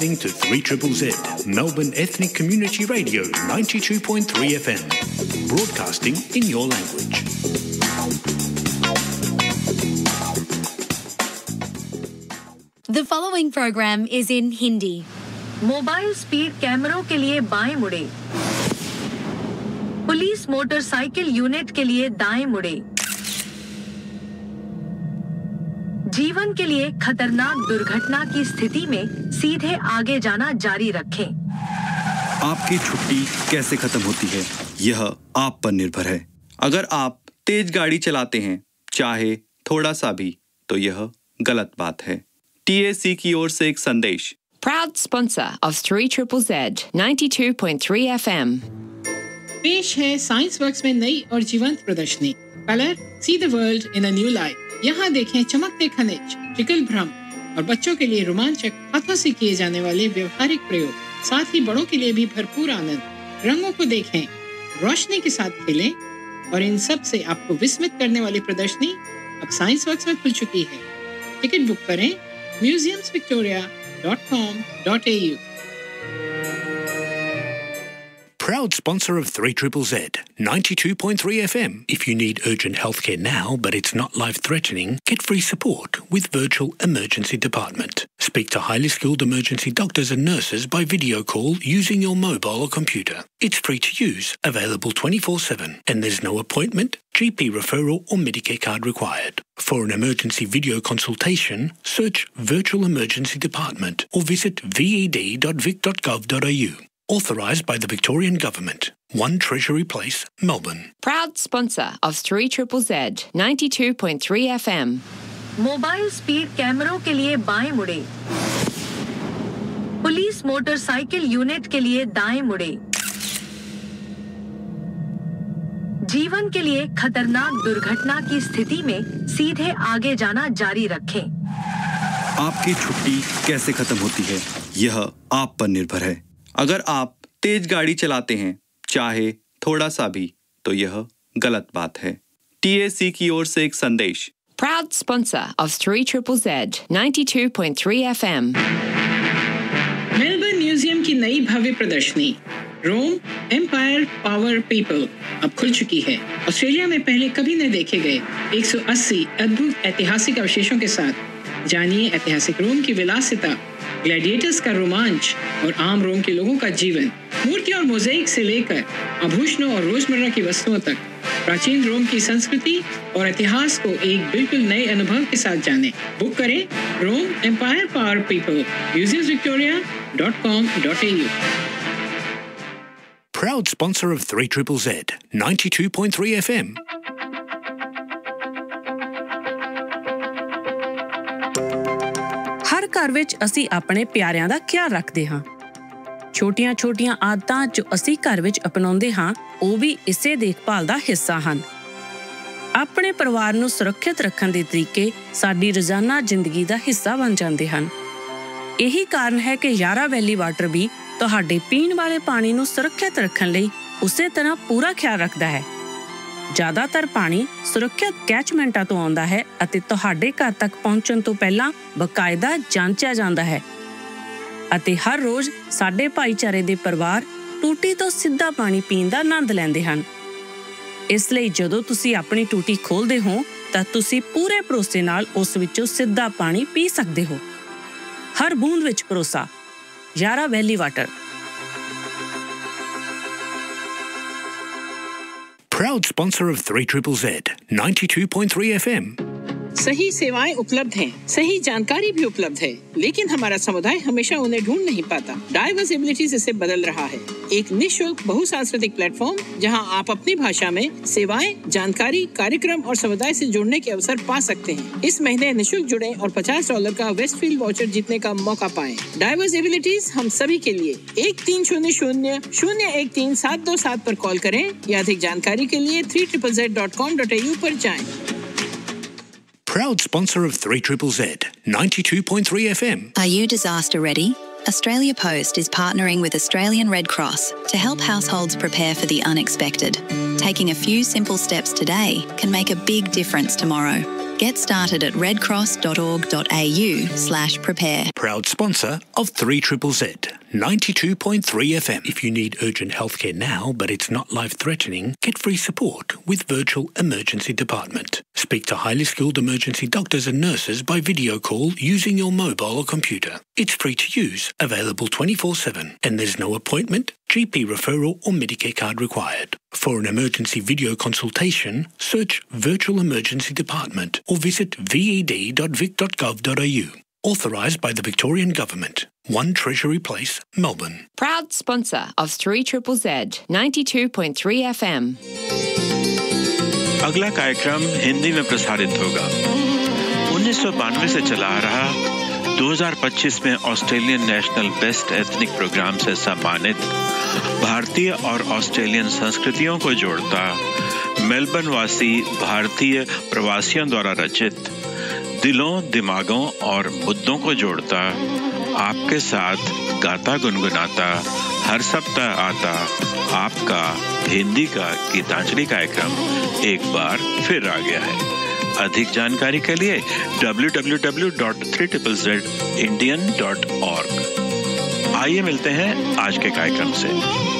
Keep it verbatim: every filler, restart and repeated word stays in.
To three triple Z, Melbourne Ethnic Community Radio, ninety-two point three F M, broadcasting in your language. The following program is in Hindi. Mobile speed कैमरों के लिए बाएं मुड़े, police motorcycle unit के लिए दाएं मुड़े, जीवन के लिए खतरनाक दुर्घटना की स्थिति में सीधे आगे जाना जारी रखें। आपकी छुट्टी कैसे खत्म होती है, यह आप पर निर्भर है। अगर आप तेज गाड़ी चलाते हैं, चाहे थोड़ा सा भी, तो यह गलत बात है। टी ए सी की ओर से एक संदेश। Proud sponsor of three triple Z, ninety-two point three F M. पेश है साइंस वर्क्स में नई और जीवंत प्रदर्शनी colour see the world in a new light. यहाँ देखें चमकते खनिज, ट्रिकल भ्रम और बच्चों के लिए रोमांचक हाथों से किए जाने वाले व्यवहारिक प्रयोग, साथ ही बड़ों के लिए भी भरपूर आनंद। रंगों को देखें, रोशनी के साथ खेलें और इन सब से आपको विस्मित करने वाली प्रदर्शनी अब साइंस वर्क्स में खुल चुकी है। टिकट बुक करें museums Victoria dot com dot a u. Proud sponsor of three triple Z, ninety-two point three F M. If you need urgent healthcare now, but it's not life-threatening, get free support with Virtual Emergency Department. Speak to highly skilled emergency doctors and nurses by video call using your mobile or computer. It's free to use, available twenty-four seven, and there's no appointment, G P referral or Medicare card required. For an emergency video consultation, search Virtual Emergency Department or visit v e d dot vic dot gov dot a u. Authorised by the Victorian Government. one Treasury Place, Melbourne. Proud sponsor of three triple Z, ninety-two point three F M. Mobile speed कैमरों के लिए बाएं मुड़े, police motorcycle unit के लिए दाएं मुड़े, जीवन के लिए खतरनाक दुर्घटना की स्थिति में सीधे आगे जाना जारी रखें। आपकी छुट्टी कैसे खत्म होती है, यह आप पर निर्भर है। अगर आप तेज गाड़ी चलाते हैं, चाहे थोड़ा सा भी, तो यह गलत बात है। टी ए सी की ओर से एक संदेश। Proud sponsor of three triple Z, ninety-two point three F M. Melbourne museum की नई भव्य प्रदर्शनी रोम एम्पायर पावर पीपल अब खुल चुकी है। ऑस्ट्रेलिया में पहले कभी न देखे गए एक सौ अस्सी अद्भुत ऐतिहासिक अवशेषों के साथ जानिए ऐतिहासिक रोम की विलासिता, ग्लैडिएटर्स का रोमांच और आम रोम के लोगों का जीवन। मूर्तियों और मोज़ेक से लेकर आभूषणों और रोजमर्रा की वस्तुओं तक प्राचीन रोम की संस्कृति और इतिहास को एक बिल्कुल नए अनुभव के साथ जानें। बुक करें रोम empire power people, museums Victoria dot com dot A you. Proud sponsor of three triple Z, ninety-two point three F M. ਹਰ ਘਰ ਵਿੱਚ ਅਸੀਂ ਆਪਣੇ ਪਿਆਰਿਆਂ ਦਾ ਖਿਆਲ ਰੱਖਦੇ ਹਾਂ। ਛੋਟੀਆਂ-ਛੋਟੀਆਂ ਆਦਤਾਂ ਜੋ ਅਸੀਂ ਘਰ ਵਿੱਚ ਅਪਣਾਉਂਦੇ ਹਾਂ, ਉਹ ਵੀ ਇਸੇ ਦੇਖਭਾਲ ਦਾ ਹਿੱਸਾ ਹਨ। ਆਪਣੇ ਪਰਿਵਾਰ ਨੂੰ ਸੁਰੱਖਿਅਤ ਰੱਖਣ ਦੇ ਤਰੀਕੇ ਸਾਡੀ ਰੋਜ਼ਾਨਾ ਜ਼ਿੰਦਗੀ ਦਾ ਹਿੱਸਾ ਬਣ ਜਾਂਦੇ ਹਨ। ਇਹੀ ਕਾਰਨ ਹੈ ਕਿ ਯਾਰਾ ਵੈਲੀ ਵਾਟਰ ਵੀ ਤੁਹਾਡੇ ਪੀਣ ਵਾਲੇ ਪਾਣੀ ਨੂੰ ਸੁਰੱਖਿਅਤ ਰੱਖਣ ਲਈ ਉਸੇ ਤਰ੍ਹਾਂ ਪੂਰਾ ਖਿਆਲ ਰੱਖਦਾ ਹੈ। ਜ਼ਿਆਦਾਤਰ ਪਾਣੀ ਸੁਰੱਖਿਅਤ ਕੈਚਮੈਂਟਾਂ ਤੋਂ ਆਉਂਦਾ ਹੈ ਅਤੇ ਤੁਹਾਡੇ ਘਰ ਤੱਕ ਪਹੁੰਚਣ ਤੋਂ ਪਹਿਲਾਂ ਬਕਾਇਦਾ ਜਾਂਚਿਆ ਜਾਂਦਾ ਹੈ। ਅਤੇ ਹਰ ਰੋਜ਼ ਸਾਡੇ ਭਾਈਚਾਰੇ ਦੇ ਪਰਿਵਾਰ ਟੂਟੀ ਤੋਂ ਸਿੱਧਾ ਪਾਣੀ ਪੀਣ ਦਾ ਆਨੰਦ ਲੈਂਦੇ ਹਨ। ਇਸ ਲਈ ਜਦੋਂ ਤੁਸੀਂ ਆਪਣੀ ਟੂਟੀ ਖੋਲ੍ਹਦੇ ਹੋ ਤਾਂ ਤੁਸੀਂ ਪੂਰੇ ਭਰੋਸੇ ਨਾਲ ਉਸ ਵਿੱਚੋਂ ਸਿੱਧਾ ਪਾਣੀ ਪੀ ਸਕਦੇ ਹੋ। ਹਰ ਬੂੰਦ ਵਿੱਚ ਭਰੋਸਾ। ਯਾਰਾ ਵੈਲੀ water. Proud sponsor of three triple Z, ninety-two point three F M. सही सेवाएं उपलब्ध हैं, सही जानकारी भी उपलब्ध है, लेकिन हमारा समुदाय हमेशा उन्हें ढूंढ नहीं पाता। डाइवर्स एबिलिटीज इसे बदल रहा है। एक निःशुल्क बहुसांस्कृतिक प्लेटफॉर्म जहां आप अपनी भाषा में सेवाएं, जानकारी, कार्यक्रम और समुदाय से जुड़ने के अवसर पा सकते हैं। इस महीने निःशुल्क जुड़े और पचास डॉलर का वेस्टफील्ड वाउचर जीतने का मौका पाएं। डाइवर्स एबिलिटीज हम सभी के लिए। एक तीन शून्य शून्य शून्य एक तीन सात दो सात पर कॉल करें या अधिक जानकारी के लिए three triple Z dot com dot A you पर जाएं। Proud sponsor of three triple Z, ninety-two point three F M. Are you disaster ready? Australia Post is partnering with Australian Red Cross to help households prepare for the unexpected. Taking a few simple steps today can make a big difference tomorrow. Get started at redcross.org.au slash prepare. Proud sponsor of three triple Z, ninety-two point three F M. If you need urgent healthcare now, but it's not life-threatening, get free support with Virtual Emergency Department. Speak to highly skilled emergency doctors and nurses by video call using your mobile or computer. It's free to use, available twenty-four seven, and there's no appointment, G P referral or Medicare card required. For an emergency video consultation, search Virtual Emergency Department or visit v e d dot vic dot gov dot a u. Authorised by the Victorian Government. one Treasury Place, Melbourne. Proud sponsor of three triple Z, ninety-two point three F M. अगला कार्यक्रम हिंदी में प्रसारित होगा। उन्नीस सौ बानवे से चला आ रहा दो हज़ार पच्चीस में Australian national best ethnic programme से सम्मानित भारतीय और ऑस्ट्रेलियन संस्कृतियों को जोड़ता मेलबर्न वासी भारतीय प्रवासियों द्वारा रचित दिलों, दिमागों और मुद्दों को जोड़ता आपके साथ गाता गुनगुनाता हर सप्ताह आता आपका हिंदी का गीतांजलि कार्यक्रम एक बार फिर आ गया है। अधिक जानकारी के लिए W W W dot three triple Z Indian dot org. आइए मिलते हैं आज के कार्यक्रम से।